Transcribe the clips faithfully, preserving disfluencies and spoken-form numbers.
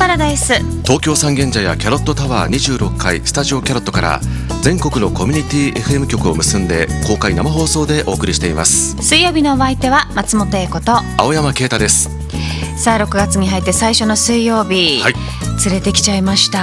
パラダイス。 東京三軒茶屋キャロットタワーにじゅうろっかいスタジオキャロットから全国のコミュニティ エフエム 局を結んで公開生放送でお送りしています。 水曜日のお相手は松本英子と青山啓太です。 さあろくがつに入って最初の水曜日、はい、連れてきちゃいました。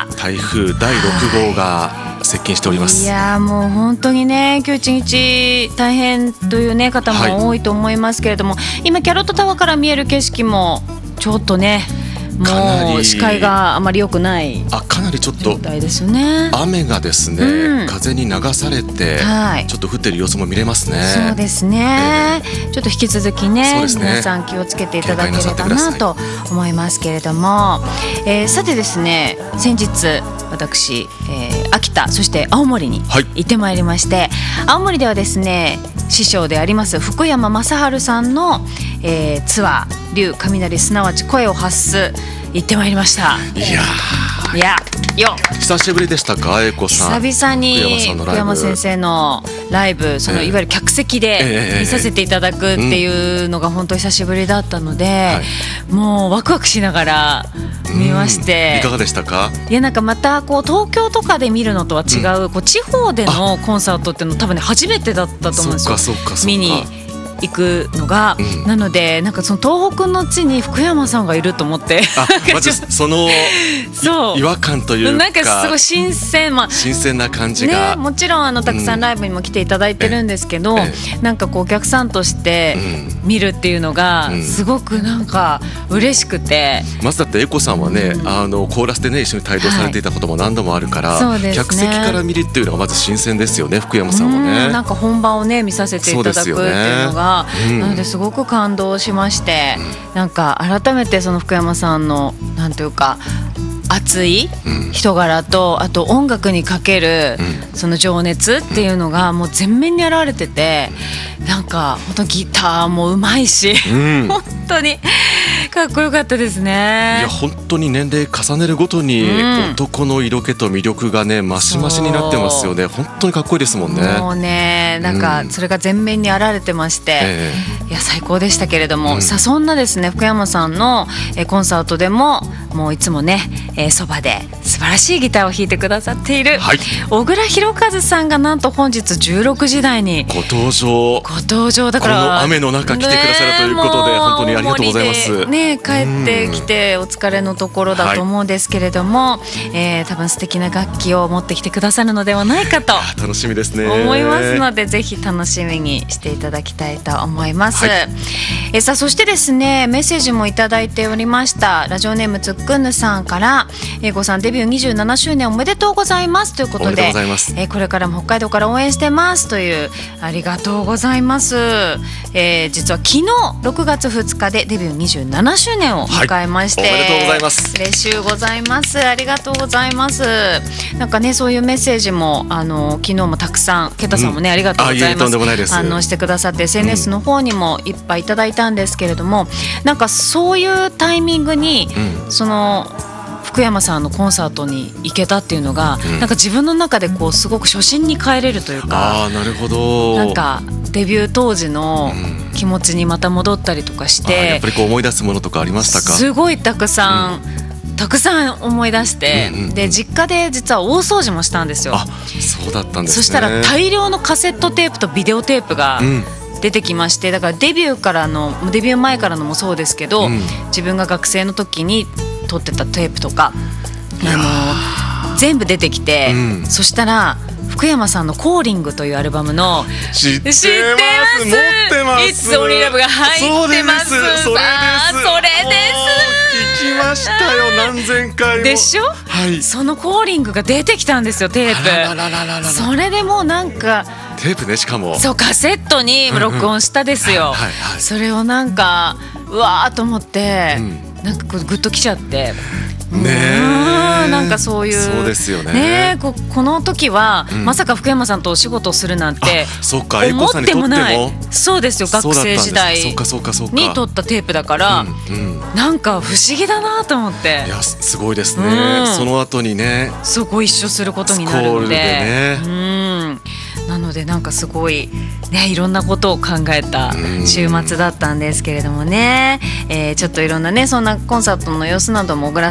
台風だいろくごうが接近しております。 いやもう本当にね、今日一日大変という、ね、方も多いと思いますけれども、はい、今キャロットタワーから見える景色もちょっとね、もう視界があまり良くないあかなりちょっと状態ですよね。 雨がですね、うん、風に流されて、はい、ちょっと降っている様子も見れますね。 そうですね、えー、ちょっと引き続き ね, ね皆さん気をつけていただければなと思いますけれども、えー、さてですね、先日私、えー、秋田そして青森に行ってまいりまして、はい、青森ではですね師匠であります福山雅治さんの、えー、ツアー竜雷すなわち声を発す行ってまいりました。いやいやよ久しぶりでしたか、英子さん。 久々に福山先生のライブ、そのいわゆる客席で見させていただくっていうのが本当に久しぶりだったので、はい、もうワクワクしながら見まして、 いかがでしたか。 いやなんかまたこう東京とかで見るのとは違う、うん、こう地方でのコンサートっていうの多分ね初めてだったと思うんですよ。 そうかそうかそうか見に行くのが、うん、なのでなんかその東北の地に福山さんがいると思ってあまずそのそう違和感というかなんかすごい新鮮、まあ、 新鮮な感じが、 ね、もちろんあのたくさんライブにも来ていただいてるんですけど、うん、なんかこうお客さんとして見るっていうのがすごくなんか嬉しくて、 うん、まずだって英子さんはね、うん、あのコーラスでね一緒に帯同されていたことも何度もあるから、はいね、客席から見るっていうのがまず新鮮ですよね。福山さんはね、 うん、なんか本番をね見させていただくっていうのがうん、なのですごく感動しまして、うん、なんか改めてその福山さんのなんというか熱い人柄と、あと音楽にかけるその情熱っていうのがもう全面に現れてて、なんか本当ギターもうまいし、うん、本当にかっこよかったですね。 いや本当に年齢重ねるごとに男の色気と魅力がね増し増しになってますよね。本当にかっこいいですもんね。 もうねなんかそれが全面に現れてまして、うんえー、いや最高でしたけれども、うん、さあそんなですね福山さんのコンサートでももういつもねそば、えー、で素晴らしいギターを弾いてくださっている、はい、小倉弘和さんがなんと本日じゅうろくじ台にご登場ご登場だからこの雨の中来てくださるということで、ね、本当にありがとうございます。 ね、帰ってきてお疲れのところだと思うんですけれども、はいえー、多分素敵な楽器を持ってきてくださるのではないかと楽しみですね思いますので、ぜひ楽しみにしていただきたいと思います、はいえー、さあそしてですねメッセージもいただいておりました。ラジオネームつっくんぬさんから、英子さんデビューにじゅうななしゅうねんおめでとうございますということで、えー、これからも北海道から応援してますという、ありがとうございます、えー、実は昨日ろくがつふつかでデビューにじゅうななしゅうねんを迎えまして、はい、 おめでとうございます。 嬉しゅうございます。ありがとうございます。なんかねそういうメッセージもあの昨日もたくさんケタさんもね、うん、ありがとうございます。反応してくださって エスエヌエス の方にもいっぱいいただいたんですけれども、うん、なんかそういうタイミングに、うん、その福山さんのコンサートに行けたっていうのが、うん、なんか自分の中でこうすごく初心に帰れるというか、 あーなるほど、 なんかデビュー当時の気持ちにまた戻ったりとかして、 うん、やっぱりこう思い出すものとかありましたか。 すごいたくさん、うん、たくさん思い出して、うんうんうん、で実家で実は大掃除もしたんですよ。 あ、そうだったんですね。 そしたら大量のカセットテープとビデオテープが、うん出てきまして、だからデビューからのデビュー前からのもそうですけど、うん、自分が学生の時に撮ってたテープとかあの全部出てきて、うん、そしたら福山さんのコーリングというアルバムの知ってます知ってます持ってますいつオリラブが入ってます。 そうですそれですあそれです聞きましたよ何千回もでしょ、はい、そのコーリングが出てきたんですよテープ。 あららららららそれでもうなんかテープねしかもそうカセットに録音したですよ、うんうんはいはいはい、それをなんかうわーと思って、うん、なんかこうグッときちゃってねえなんかそういうそうですよ ね, ね こ, この時は、うん、まさか福山さんとお仕事をするなんてそうか英子さんにとってもないそうですよ学生時代に撮ったテープだから、うんうん、なんか不思議だなと思っていやすごいですね、うん、その後にねそこ一緒することになるの で, で、ねうん、なのでなんかすごい、ね、いろんなことを考えた週末だったんですけれどもね、えー、ちょっといろんなねそんなコンサートの様子なども小倉